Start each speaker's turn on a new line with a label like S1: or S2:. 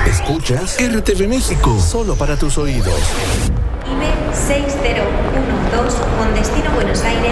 S1: Escuchas RTV México. Solo para tus oídos.
S2: IBE 6012 con destino Buenos Aires.